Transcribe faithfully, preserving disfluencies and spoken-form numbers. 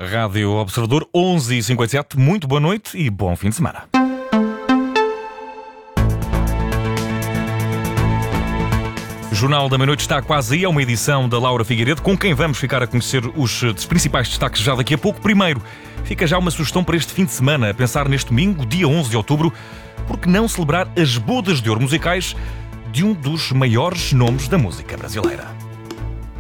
Rádio Observador, onze e cinquenta e sete. Muito boa noite e bom fim de semana. O Jornal da Meia-Noite está quase aí, é uma edição da Laura Figueiredo, com quem vamos ficar a conhecer os principais destaques já daqui a pouco. Primeiro, fica já uma sugestão para este fim de semana, a pensar neste domingo, dia onze de outubro, por que não celebrar as bodas de ouro musicais de um dos maiores nomes da música brasileira?